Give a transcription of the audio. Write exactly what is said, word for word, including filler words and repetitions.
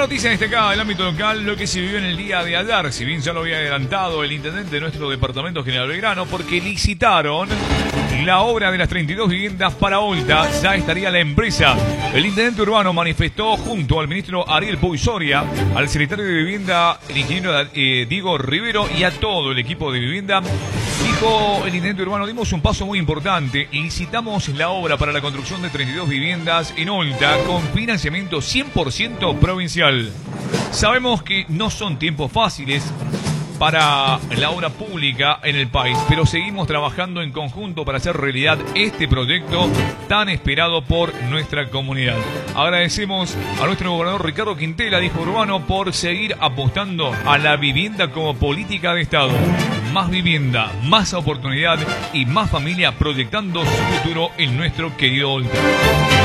noticia destacada del ámbito local, lo que se vivió en el día de ayer, si bien ya lo había adelantado el intendente de nuestro departamento, General Belgrano, porque licitaron la obra de las treinta y dos viviendas para Olta, ya estaría la empresa. El intendente urbano manifestó junto al ministro Ariel Puy Soria, al secretario de Vivienda, el ingeniero eh, Diego Rivero y a todo el equipo de vivienda. Dijo el intendente urbano, dimos un paso muy importante, licitamos la obra para la construcción de treinta y dos viviendas en Olta con financiamiento cien por ciento provincial. Sabemos que no son tiempos fáciles para la obra pública en el país, pero seguimos trabajando en conjunto para hacer realidad este proyecto tan esperado por nuestra comunidad. Agradecemos a nuestro gobernador Ricardo Quintela, dijo Urbano, por seguir apostando a la vivienda como política de Estado. Más vivienda, más oportunidad y más familia proyectando su futuro en nuestro querido Olta.